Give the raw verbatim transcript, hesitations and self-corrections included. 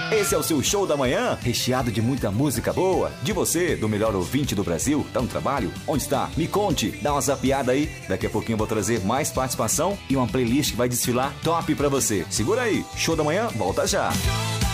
Esse é o seu show da manhã, recheado de muita música boa. De você, do melhor ouvinte do Brasil. Tá no trabalho? Onde está? Me conte, dá uma zapiada aí. Daqui a pouquinho eu vou trazer mais participação e uma playlist que vai desfilar top pra você. Segura aí, show da manhã, volta já.